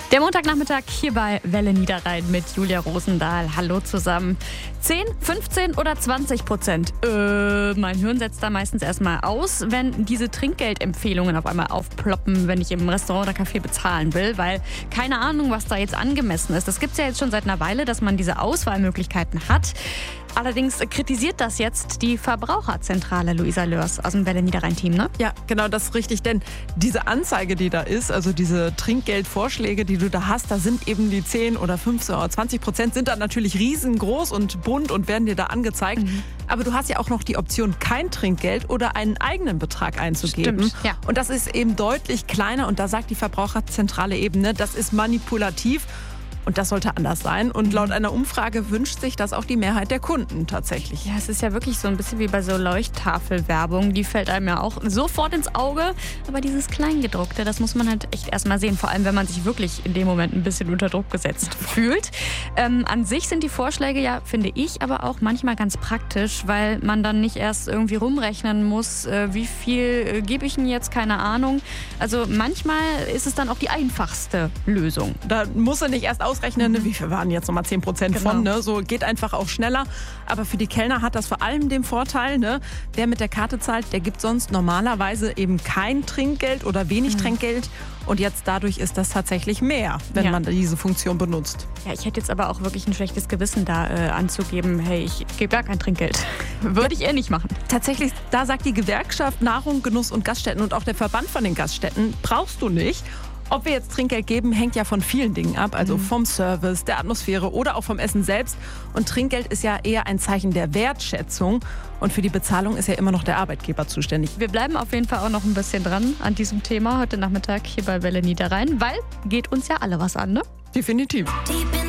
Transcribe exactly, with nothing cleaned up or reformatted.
Der Montagnachmittag hier bei Welle Niederrhein mit Julia Rosendahl. Hallo zusammen. zehn, fünfzehn oder zwanzig Prozent? Äh, mein Hirn setzt da meistens erstmal aus, wenn diese Trinkgeldempfehlungen auf einmal aufploppen, wenn ich im Restaurant oder Café bezahlen will, weil keine Ahnung, was da jetzt angemessen ist. Das gibt es ja jetzt schon seit einer Weile, dass man diese Auswahlmöglichkeiten hat. Allerdings kritisiert das jetzt die Verbraucherzentrale, Luisa Lörs aus dem Welle Niederrhein-Team, ne? Ja, genau, das ist richtig, denn diese Anzeige, die da ist, also diese Trinkgeldvorschläge, die du da hast, da sind eben die zehn oder fünfzehn oder zwanzig Prozent sind dann natürlich riesengroß und bunt und werden dir da angezeigt. Mhm. Aber du hast ja auch noch die Option, kein Trinkgeld oder einen eigenen Betrag einzugeben. Stimmt, ja. Und das ist eben deutlich kleiner und da sagt die Verbraucherzentrale eben, ne, das ist manipulativ. Und das sollte anders sein. Und laut einer Umfrage wünscht sich das auch die Mehrheit der Kunden tatsächlich. Ja, es ist ja wirklich so ein bisschen wie bei so Leuchttafelwerbung. Die fällt einem ja auch sofort ins Auge. Aber dieses Kleingedruckte, das muss man halt echt erstmal sehen. Vor allem, wenn man sich wirklich in dem Moment ein bisschen unter Druck gesetzt fühlt. Ähm, an sich sind die Vorschläge ja, finde ich, aber auch manchmal ganz praktisch, weil man dann nicht erst irgendwie rumrechnen muss, äh, wie viel äh, gebe ich denn jetzt, keine Ahnung. Also manchmal ist es dann auch die einfachste Lösung. Da muss er nicht erst ausrechnen, mhm. wie viel waren jetzt nochmal zehn Prozent genau. von, ne? So geht einfach auch schneller. Aber für die Kellner hat das vor allem den Vorteil, ne? Wer mit der Karte zahlt, der gibt sonst normalerweise eben kein Trinkgeld oder wenig mhm. Trinkgeld. Und jetzt dadurch ist das tatsächlich mehr, wenn ja. man diese Funktion benutzt. Ja, ich hätte jetzt aber auch wirklich ein schlechtes Gewissen da äh, anzugeben, hey, ich gebe gar kein Trinkgeld. Würde ich eher nicht machen. Tatsächlich, da sagt die Gewerkschaft Nahrung, Genuss und Gaststätten und auch der Verband von den Gaststätten, brauchst du nicht. Ob wir jetzt Trinkgeld geben, hängt ja von vielen Dingen ab, also mhm. vom Service, der Atmosphäre oder auch vom Essen selbst. Und Trinkgeld ist ja eher ein Zeichen der Wertschätzung. Und für die Bezahlung ist ja immer noch der Arbeitgeber zuständig. Wir bleiben auf jeden Fall auch noch ein bisschen dran an diesem Thema heute Nachmittag hier bei Welle Niederrhein, weil geht uns ja alle was an, ne? Definitiv. Die